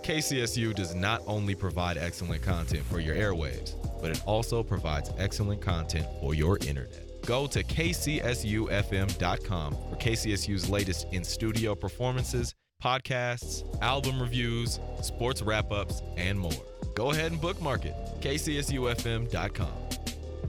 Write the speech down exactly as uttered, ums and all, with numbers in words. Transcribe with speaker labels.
Speaker 1: K C S U does not only provide excellent content for your airwaves, but it also provides excellent content for your internet. Go to K C S U F M dot com for K C S U's latest in-studio performances, podcasts, album reviews, sports wrap-ups, and more. Go ahead and bookmark it, K C S U F M dot com.